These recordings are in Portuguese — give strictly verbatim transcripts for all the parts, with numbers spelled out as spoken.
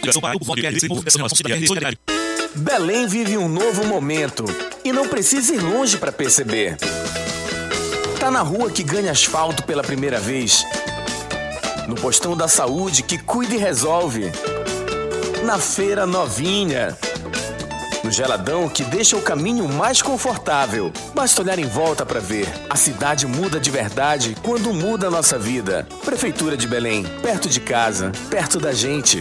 Belém vive um novo momento e não precisa ir longe para perceber. Tá na rua que ganha asfalto pela primeira vez. No postão da saúde que cuida e resolve. Na feira novinha. No geladão que deixa o caminho mais confortável. Basta olhar em volta para ver. A cidade muda de verdade quando muda a nossa vida. Prefeitura de Belém, perto de casa, perto da gente.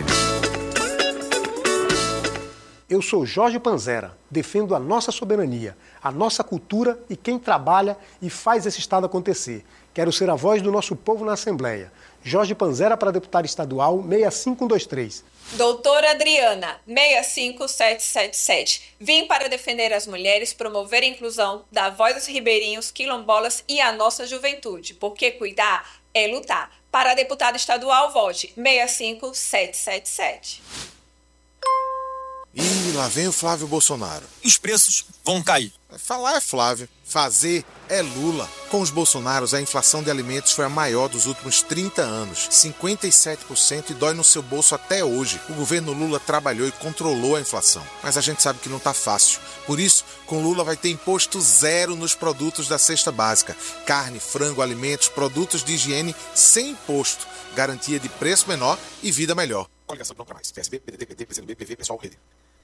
Eu sou Jorge Panzera, defendo a nossa soberania, a nossa cultura e quem trabalha e faz esse Estado acontecer. Quero ser a voz do nosso povo na Assembleia. Jorge Panzera para deputado estadual seis cinco um dois três. Doutora Adriana, seis cinco sete sete sete. Vim para defender as mulheres, promover a inclusão, da voz dos ribeirinhos, quilombolas e a nossa juventude, porque cuidar é lutar. Para deputado estadual, vote seis cinco sete sete sete. Ih, lá vem o Flávio Bolsonaro. Os preços vão cair. Falar é Flávio, fazer é Lula. Com os Bolsonaros, a inflação de alimentos foi a maior dos últimos trinta anos, cinquenta e sete por cento, e dói no seu bolso até hoje. O governo Lula trabalhou e controlou a inflação, mas a gente sabe que não tá fácil. Por isso, com Lula vai ter imposto zero nos produtos da cesta básica. Carne, frango, alimentos, produtos de higiene sem imposto. Garantia de preço menor e vida melhor. Coligação Pronto Pra Mais. P S B, P D T, P T, P C do B, P V, Pessoal, Rede.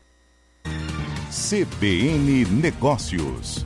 C B N Negócios.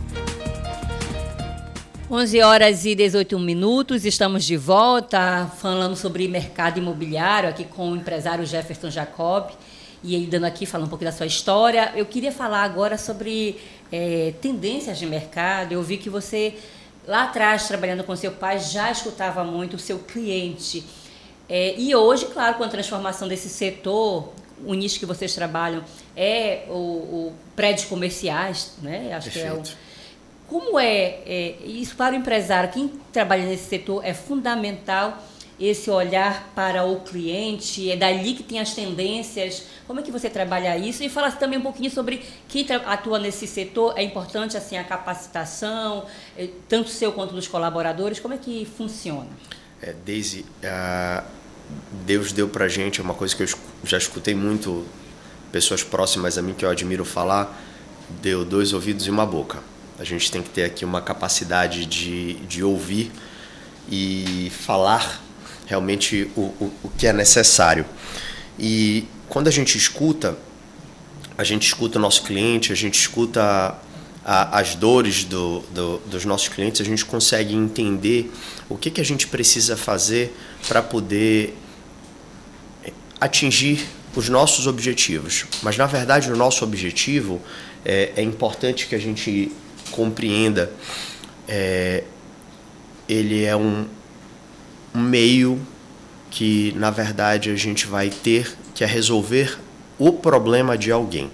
onze horas e dezoito minutos, estamos de volta falando sobre mercado imobiliário aqui com o empresário Jefferson Jacob, e ele dando aqui, falando um pouco da sua história. Eu queria falar agora sobre é, tendências de mercado. Eu vi que você, lá atrás, trabalhando com seu pai, já escutava muito o seu cliente. É, e hoje, claro, com a transformação desse setor, o nicho que vocês trabalham é o, o prédios comerciais, né? Acho Perfeito. que é o... Como é, é isso para o empresário, quem trabalha nesse setor, é fundamental esse olhar para o cliente, é dali que tem as tendências. Como é que você trabalha isso? E fala também um pouquinho sobre quem atua nesse setor. É importante assim a capacitação, tanto seu quanto dos colaboradores. Como é que funciona? É, Daisy, uh, Deus deu pra gente, é uma coisa que eu já escutei muito, pessoas próximas a mim que eu admiro falar, deu dois ouvidos e uma boca. A gente tem que ter aqui uma capacidade de, de ouvir e falar realmente o, o, o que é necessário. E quando a gente escuta, a gente escuta o nosso cliente, a gente escuta a, as dores do, do, dos nossos clientes, a gente consegue entender o que, que a gente precisa fazer para poder atingir os nossos objetivos. Mas, na verdade, o nosso objetivo é, é importante que a gente compreenda, é, ele é um, um meio que, na verdade, a gente vai ter que é resolver o problema de alguém.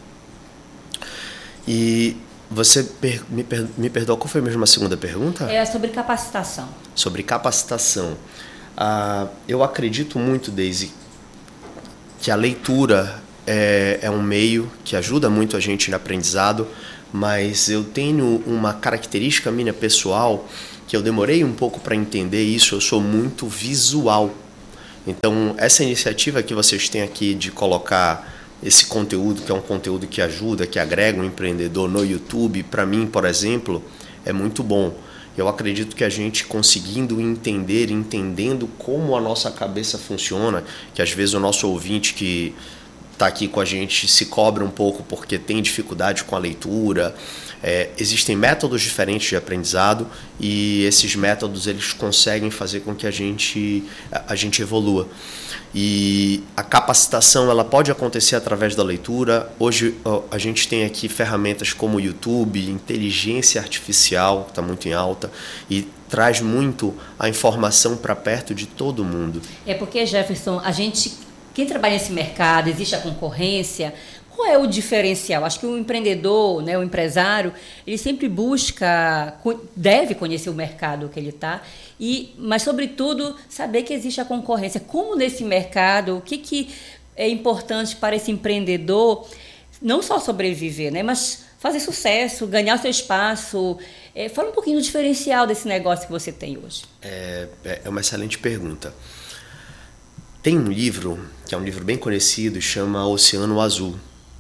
E você per, me, per, me perdoa, qual foi mesmo a segunda pergunta? É sobre capacitação. Sobre capacitação. Ah, eu acredito muito, Daisy, que a leitura é, é um meio que ajuda muito a gente no aprendizado, mas eu tenho uma característica minha pessoal que eu demorei um pouco para entender isso. Eu sou muito visual. Então, essa iniciativa que vocês têm aqui de colocar esse conteúdo, que é um conteúdo que ajuda, que agrega um empreendedor no YouTube, para mim, por exemplo, é muito bom. Eu acredito que a gente conseguindo entender, entendendo como a nossa cabeça funciona, que às vezes o nosso ouvinte que está aqui com a gente se cobra um pouco porque tem dificuldade com a leitura. É, existem métodos diferentes de aprendizado e esses métodos eles conseguem fazer com que a gente, a gente evolua. E a capacitação ela pode acontecer através da leitura. Hoje a gente tem aqui ferramentas como o YouTube, inteligência artificial, que está muito em alta, e traz muito a informação para perto de todo mundo. É porque, Jefferson, a gente, quem trabalha nesse mercado, existe a concorrência. Qual é o diferencial? Acho que o empreendedor, né, o empresário, ele sempre busca, deve conhecer o mercado que ele está, e, mas, sobretudo, saber que existe a concorrência. Como nesse mercado, o que, que é importante para esse empreendedor, não só sobreviver, né, mas fazer sucesso, ganhar o seu espaço? É, fala um pouquinho do diferencial desse negócio que você tem hoje. É, é uma excelente pergunta. Tem um livro, que é um livro bem conhecido, chama Oceano Azul.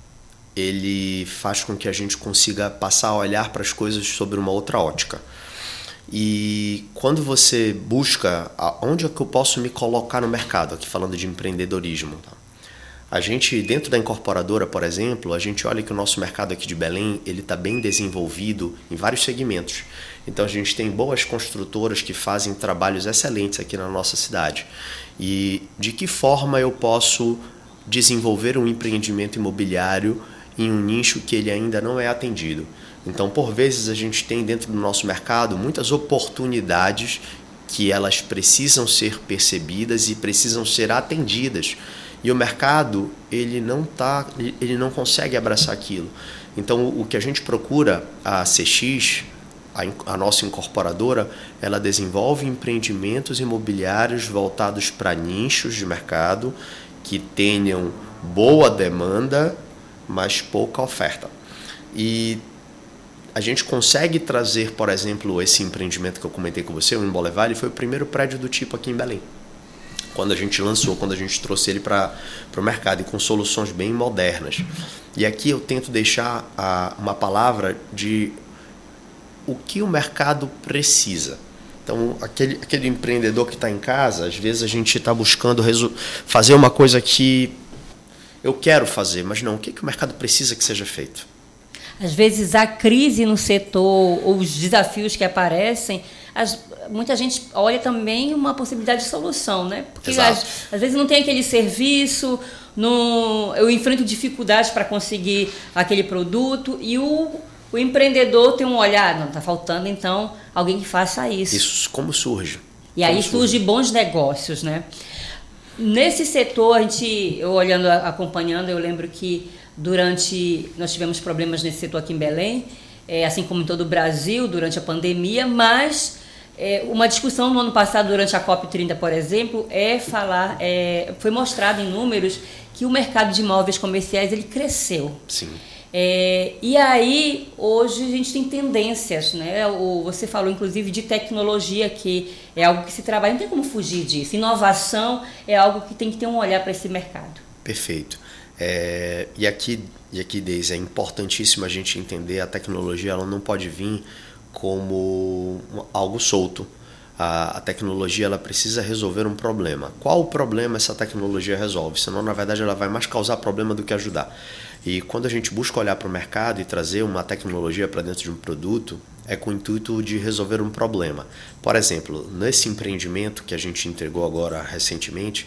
Ele faz com que a gente consiga passar a olhar para as coisas sobre uma outra ótica. E quando você busca onde é que eu posso me colocar no mercado, aqui falando de empreendedorismo, tá? A gente, dentro da incorporadora, por exemplo, a gente olha que o nosso mercado aqui de Belém, ele está bem desenvolvido em vários segmentos. Então a gente tem boas construtoras que fazem trabalhos excelentes aqui na nossa cidade. E de que forma eu posso desenvolver um empreendimento imobiliário em um nicho que ele ainda não é atendido? Então, por vezes, a gente tem dentro do nosso mercado muitas oportunidades que elas precisam ser percebidas e precisam ser atendidas. E o mercado, ele não, tá, ele não consegue abraçar aquilo. Então, o que a gente procura, a C X, a, a nossa incorporadora, ela desenvolve empreendimentos imobiliários voltados para nichos de mercado que tenham boa demanda, mas pouca oferta. E a gente consegue trazer, por exemplo, esse empreendimento que eu comentei com você, o Embolé Vale, foi o primeiro prédio do tipo aqui em Belém. Quando a gente lançou, quando a gente trouxe ele para o mercado e com soluções bem modernas. E aqui eu tento deixar a, uma palavra de o que o mercado precisa. Então, aquele, aquele empreendedor que está em casa, às vezes a gente está buscando fazer uma coisa que eu quero fazer, mas não, o que, que o mercado precisa que seja feito? Às vezes a crise no setor ou os desafios que aparecem, as, muita gente olha também uma possibilidade de solução, né? Porque às, às vezes não tem aquele serviço, não, eu enfrento dificuldades para conseguir aquele produto e o, o empreendedor tem um olhar, não, está faltando então alguém que faça isso. Isso como surge? E aí surge bons negócios, né? Nesse setor, a gente, eu olhando, acompanhando, eu lembro que durante, nós tivemos problemas nesse setor aqui em Belém, é, assim como em todo o Brasil, durante a pandemia, mas é, uma discussão no ano passado, durante a COP trinta, por exemplo, é falar, é, foi mostrado em números que o mercado de imóveis comerciais ele cresceu. Sim. É, e aí, hoje, a gente tem tendências, né? O, você falou, inclusive, de tecnologia, que é algo que se trabalha, não tem como fugir disso. Inovação é algo que tem que ter um olhar para esse mercado. Perfeito. É, e aqui, e aqui, Deise, é importantíssimo a gente entender a tecnologia, ela não pode vir como algo solto. A, a tecnologia ela precisa resolver um problema. Qual o problema essa tecnologia resolve? Senão, na verdade, ela vai mais causar problema do que ajudar. E quando a gente busca olhar para o mercado e trazer uma tecnologia para dentro de um produto, é com o intuito de resolver um problema. Por exemplo, nesse empreendimento que a gente entregou agora recentemente,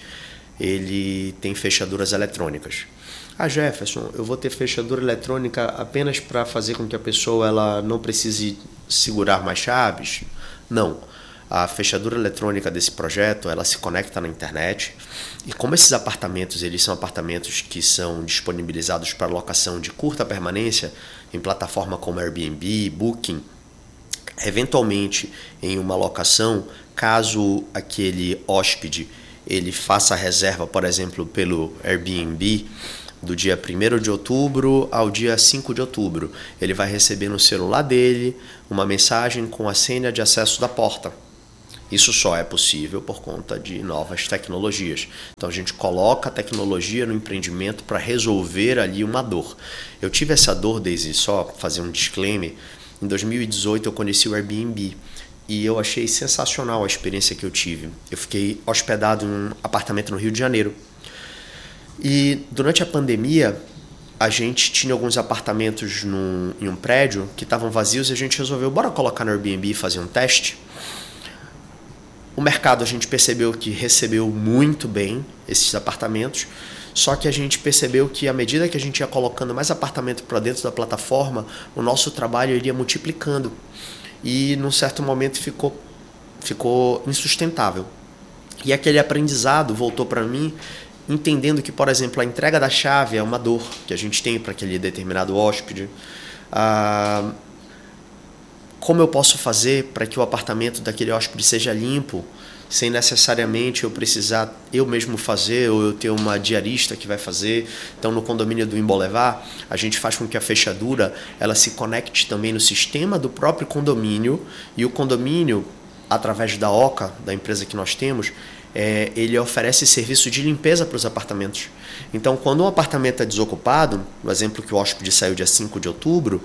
ele tem fechaduras eletrônicas. Ah, Jefferson, eu vou ter fechadura eletrônica apenas para fazer com que a pessoa ela não precise segurar mais chaves? Não. A fechadura eletrônica desse projeto, ela se conecta na internet e como esses apartamentos, eles são apartamentos que são disponibilizados para locação de curta permanência em plataforma como Airbnb, Booking, eventualmente em uma locação, caso aquele hóspede ele faça a reserva, por exemplo, pelo Airbnb, do dia primeiro de outubro ao dia cinco de outubro, ele vai receber no celular dele uma mensagem com a senha de acesso da porta. Isso só é possível por conta de novas tecnologias. Então a gente coloca a tecnologia no empreendimento para resolver ali uma dor. Eu tive essa dor, desde só fazer um disclaimer, em dois mil e dezoito eu conheci o Airbnb e eu achei sensacional a experiência que eu tive. Eu fiquei hospedado em um apartamento no Rio de Janeiro. E durante a pandemia, a gente tinha alguns apartamentos num, em um prédio que estavam vazios e a gente resolveu, bora colocar no Airbnb e fazer um teste? O mercado a gente percebeu que recebeu muito bem esses apartamentos, só que a gente percebeu que à medida que a gente ia colocando mais apartamento para dentro da plataforma, o nosso trabalho iria multiplicando e num certo momento ficou, ficou insustentável. E aquele aprendizado voltou para mim, entendendo que, por exemplo, a entrega da chave é uma dor que a gente tem para aquele determinado hóspede. Ah, como eu posso fazer para que o apartamento daquele hóspede seja limpo, sem necessariamente eu precisar eu mesmo fazer ou eu ter uma diarista que vai fazer. Então, no condomínio do Embolevar, a gente faz com que a fechadura ela se conecte também no sistema do próprio condomínio e o condomínio, através da Oca, da empresa que nós temos, é, ele oferece serviço de limpeza para os apartamentos. Então, quando um apartamento é desocupado, no exemplo que o hóspede saiu dia cinco de outubro,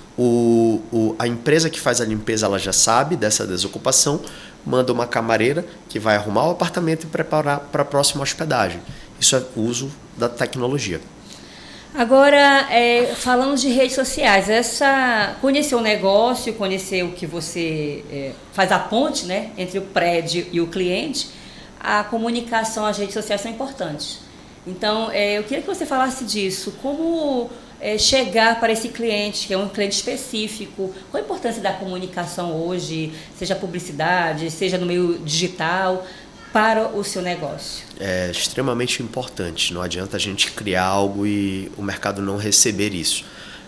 o, o, a empresa que faz a limpeza ela já sabe dessa desocupação, manda uma camareira que vai arrumar o apartamento e preparar para a próxima hospedagem. Isso é o uso da tecnologia. Agora, é, falando de redes sociais, essa, conhecer o negócio, conhecer o que você é, faz a ponte, né, entre o prédio e o cliente, a comunicação, as redes sociais são importantes. Então, é, eu queria que você falasse disso. Como é, chegar para esse cliente, que é um cliente específico? Qual a importância da comunicação hoje, seja publicidade, seja no meio digital, para o seu negócio? É extremamente importante. Não adianta a gente criar algo e o mercado não receber isso.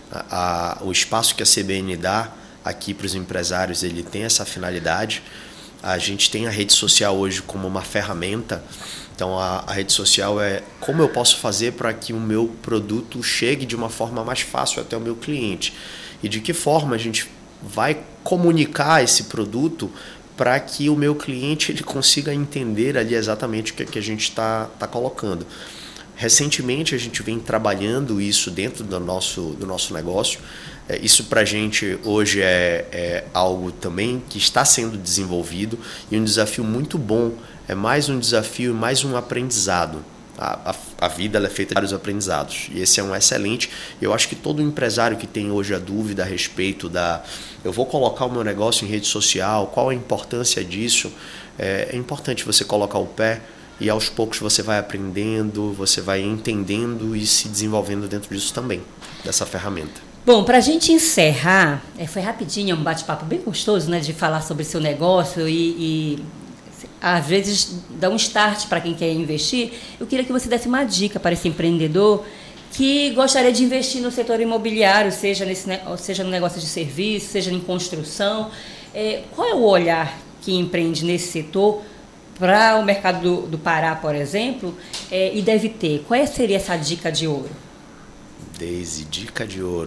A, a, o espaço que a C B N dá aqui para os empresários, ele tem essa finalidade. A gente tem a rede social hoje como uma ferramenta. Então, a, a rede social é como eu posso fazer para que o meu produto chegue de uma forma mais fácil até o meu cliente. E de que forma a gente vai comunicar esse produto para que o meu cliente ele consiga entender ali exatamente o que, que a gente está tá colocando. Recentemente, a gente vem trabalhando isso dentro do nosso, do nosso negócio. É, isso para a gente hoje é, é algo também que está sendo desenvolvido e um desafio muito bom. É mais um desafio e mais um aprendizado. A, a, a vida ela é feita de vários aprendizados e esse é um excelente. Eu acho que todo empresário que tem hoje a dúvida a respeito da eu vou colocar o meu negócio em rede social, qual a importância disso, é, é importante você colocar o pé e aos poucos você vai aprendendo, você vai entendendo e se desenvolvendo dentro disso também, dessa ferramenta. Bom, para a gente encerrar, é, foi rapidinho, é um bate-papo bem gostoso, né, de falar sobre seu negócio e, e às vezes dá um start para quem quer investir. Eu queria que você desse uma dica para esse empreendedor que gostaria de investir no setor imobiliário, seja, nesse, seja no negócio de serviço, seja em construção. É, qual é o olhar que empreende nesse setor para o mercado do, do Pará, por exemplo, é, e deve ter? Qual seria essa dica de ouro? Deise, dica de ouro.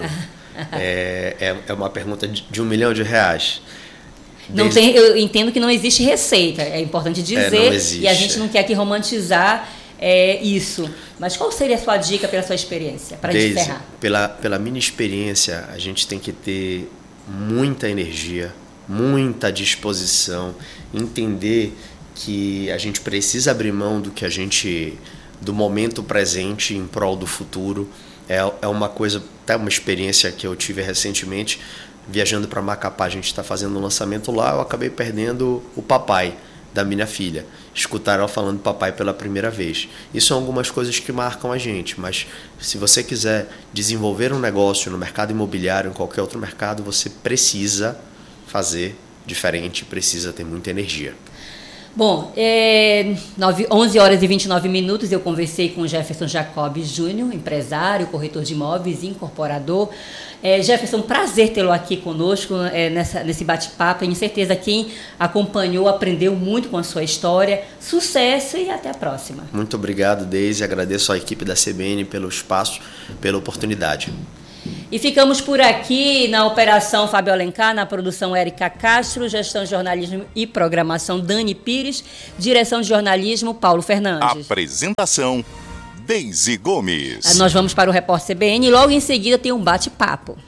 é, é, é uma pergunta de, de um milhão de reais. Não tem, eu entendo que não existe receita, é importante dizer, é, não existe, e a gente não quer aqui romantizar é, isso. Mas qual seria a sua dica pela sua experiência, para Deise, encerrar? Pela, pela minha experiência, a gente tem que ter muita energia, muita disposição, entender que a gente precisa abrir mão do que a gente, do momento presente em prol do futuro. É, é uma coisa, até uma experiência que eu tive recentemente, viajando para Macapá, a gente está fazendo um lançamento lá, eu acabei perdendo o papai da minha filha. Escutaram ela falando papai pela primeira vez. Isso são algumas coisas que marcam a gente, mas se você quiser desenvolver um negócio no mercado imobiliário, em qualquer outro mercado, você precisa fazer diferente, precisa ter muita energia. Bom, é, onze horas e vinte e nove minutos, eu conversei com o Jefferson Jacob Júnior, empresário, corretor de imóveis, incorporador. É, Jefferson, prazer tê-lo aqui conosco é, nessa, nesse bate-papo. Tenho certeza que quem acompanhou aprendeu muito com a sua história. Sucesso e até a próxima. Muito obrigado, Deise. Agradeço à equipe da C B N pelo espaço, pela oportunidade. E ficamos por aqui na operação Fábio Alencar, na produção Érica Castro, gestão de jornalismo e programação Dani Pires, direção de jornalismo Paulo Fernandes. Apresentação Deise Gomes. Nós vamos para o Repórter C B N e logo em seguida tem um bate-papo.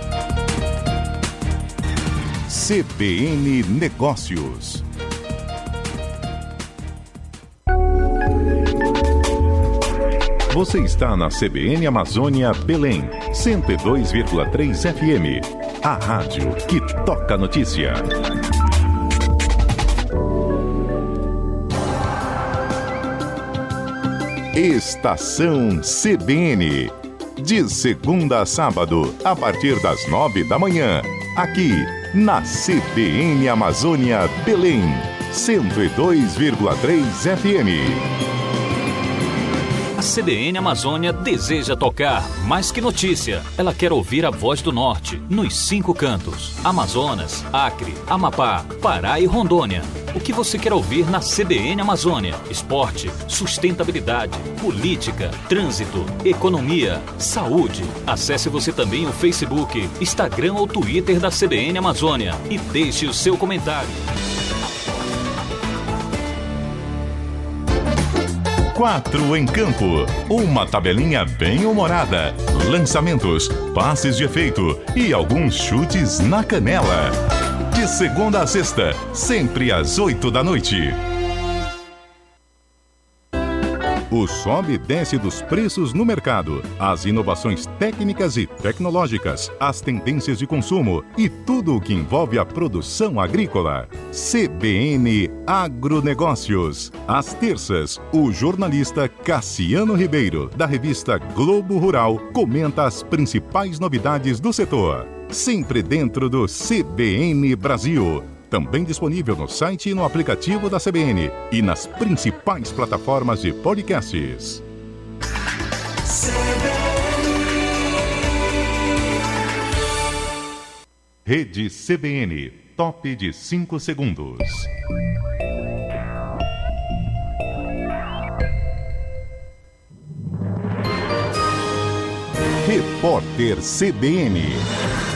C B N Negócios. Você está na C B N Amazônia Belém, cento e dois vírgula três F M. A rádio que toca notícia. Estação C B N. De segunda a sábado, a partir das nove da manhã. Aqui, na C B N Amazônia Belém, cento e dois vírgula três F M. A C B N Amazônia deseja tocar mais que notícia. Ela quer ouvir a voz do norte, nos cinco cantos. Amazonas, Acre, Amapá, Pará e Rondônia. O que você quer ouvir na C B N Amazônia? Esporte, sustentabilidade, política, trânsito, economia, saúde. Acesse você também o Facebook, Instagram ou Twitter da C B N Amazônia e deixe o seu comentário. Quatro em Campo. Uma tabelinha bem humorada. Lançamentos, passes de efeito e alguns chutes na canela. De segunda a sexta, sempre às oito da noite. O sobe e desce dos preços no mercado, as inovações técnicas e tecnológicas, as tendências de consumo e tudo o que envolve a produção agrícola. C B N Agronegócios. Às terças, o jornalista Cassiano Ribeiro, da revista Globo Rural, comenta as principais novidades do setor. Sempre dentro do C B N Brasil. Também disponível no site e no aplicativo da C B N e nas principais plataformas de podcasts. Rede C B N, top de cinco segundos. Repórter C B N.